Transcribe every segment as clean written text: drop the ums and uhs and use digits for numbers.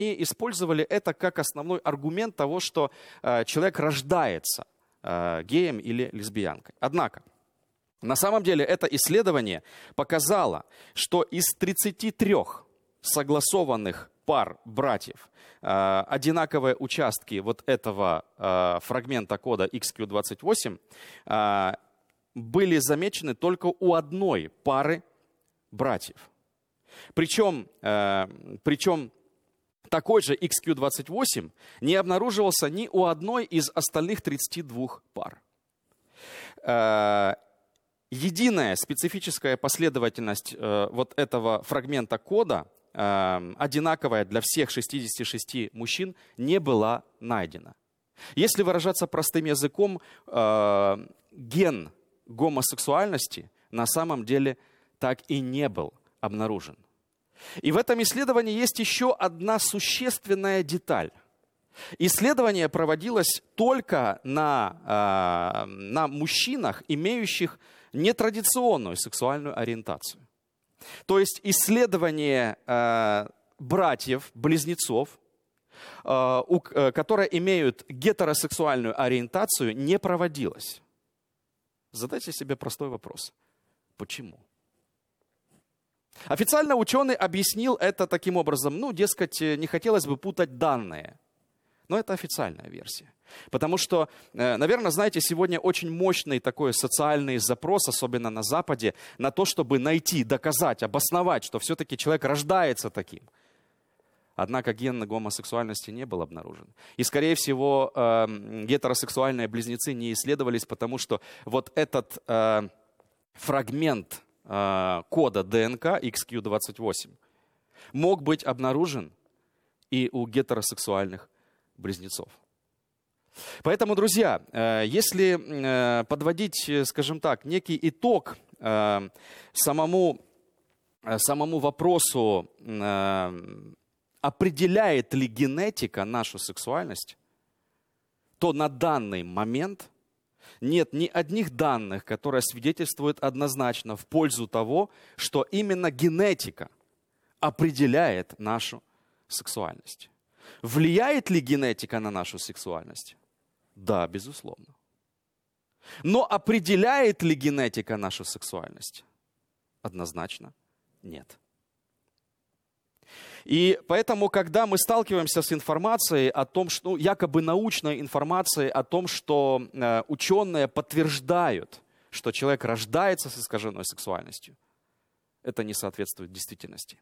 и использовали это как основной аргумент того, что человек рождается геем или лесбиянкой. Однако, на самом деле это исследование показало, что из 33 согласованных пар братьев одинаковые участки вот этого фрагмента кода XQ28 были замечены только у одной пары братьев. Причем такой же XQ28 не обнаруживался ни у одной из остальных 32 пар. Единая специфическая последовательность вот этого фрагмента кода, одинаковая для всех 66 мужчин, не была найдена. Если выражаться простым языком, ген гомосексуальности на самом деле так и не был обнаружен. И в этом исследовании есть еще одна существенная деталь. Исследование проводилось только на мужчинах, имеющих нетрадиционную сексуальную ориентацию. То есть исследование братьев, близнецов, которые имеют гетеросексуальную ориентацию, не проводилось. Задайте себе простой вопрос. Почему? Официально ученый объяснил это таким образом, дескать, не хотелось бы путать данные. Но это официальная версия. Потому что, наверное, знаете, сегодня очень мощный такой социальный запрос, особенно на Западе, на то, чтобы найти, доказать, обосновать, что все-таки человек рождается таким. Однако ген гомосексуальности не был обнаружен. И, скорее всего, гетеросексуальные близнецы не исследовались, потому что вот этот фрагмент кода ДНК XQ28 мог быть обнаружен и у гетеросексуальных близнецов. Поэтому, друзья, если подводить, скажем так, некий итог самому вопросу, определяет ли генетика нашу сексуальность, то на данный момент нет ни одних данных, которые свидетельствуют однозначно в пользу того, что именно генетика определяет нашу сексуальность. Влияет ли генетика на нашу сексуальность? Да, безусловно. Но определяет ли генетика нашу сексуальность? Однозначно нет. И поэтому, когда мы сталкиваемся с информацией о том, что якобы научной информацией о том, что ученые подтверждают, что человек рождается с искаженной сексуальностью, это не соответствует действительности.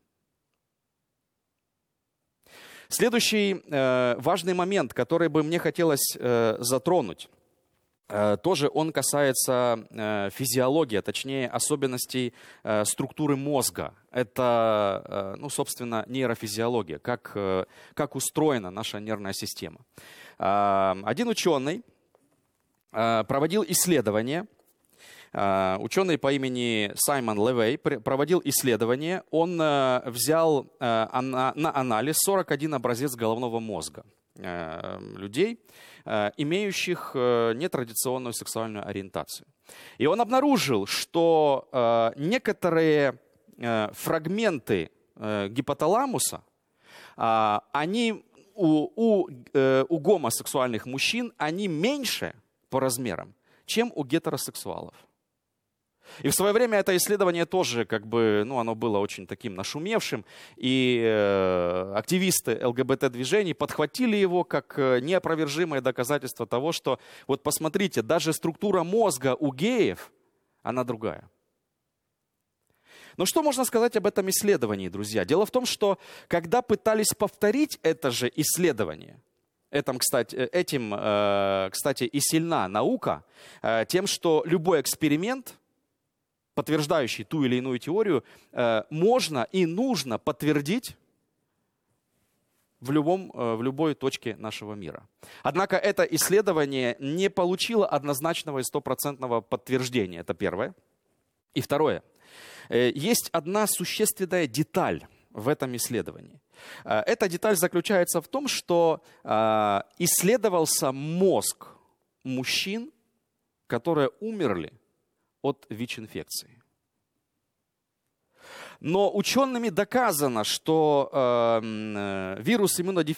Следующий важный момент, который бы мне хотелось затронуть, тоже он касается физиологии, а точнее особенностей структуры мозга. Это, собственно, нейрофизиология, как устроена наша нервная система. Один ученый проводил исследование. Ученый по имени Саймон Левей проводил исследование. Он взял на анализ 41 образец головного мозга людей, имеющих нетрадиционную сексуальную ориентацию. И он обнаружил, что некоторые фрагменты гипоталамуса, они у гомосексуальных мужчин, они меньше по размерам, чем у гетеросексуалов. И в свое время это исследование тоже, оно было очень таким нашумевшим, и активисты ЛГБТ-движений подхватили его как неопровержимое доказательство того, что, вот посмотрите, даже структура мозга у геев, она другая. Но что можно сказать об этом исследовании, друзья? Дело в том, что когда пытались повторить это же исследование, этим, кстати, и сильна наука, тем, что любой эксперимент, подтверждающий ту или иную теорию, можно и нужно подтвердить в любой точке нашего мира. Однако это исследование не получило однозначного и стопроцентного подтверждения. Это первое. И второе. Есть одна существенная деталь в этом исследовании. Эта деталь заключается в том, что исследовался мозг мужчин, которые умерли от ВИЧ-инфекции. Но учеными доказано, что вирус